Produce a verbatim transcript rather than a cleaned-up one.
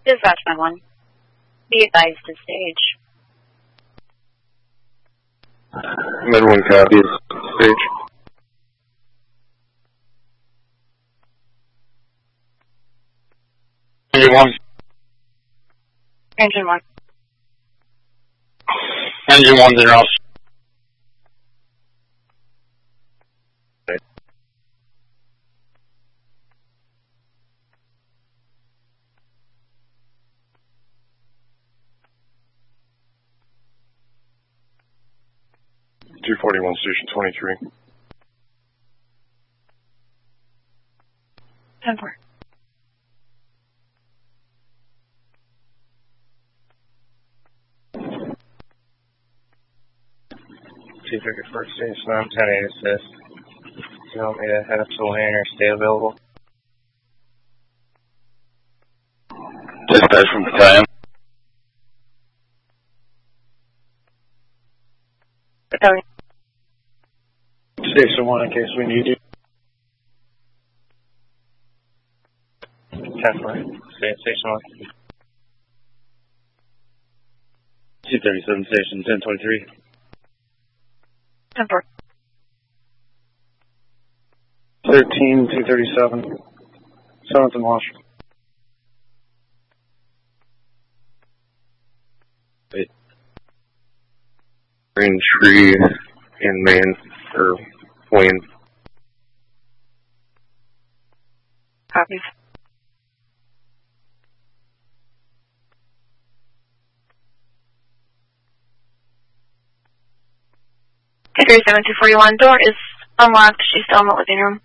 Dispatch nine one. Be advised to stage. Med one copies. Stage. Engine one. Engine one. Engine one's in house. two forty-one, station twenty-three. ten four. two thirty-first station, I'm ten eight assist. Do you want me to head up to lane or stay available? Dispatch from battalion. Battalion. Station one in case we need you. ten four. Stay at station one. two thirty-seven station, ten twenty-three. ten four. thirteen, two thirty-seven. seventh and Wash. Wait. Green tree in Maine, or Wayne. Copies. two thirty-seven, two forty-one. Door is unlocked. She's still in the living room.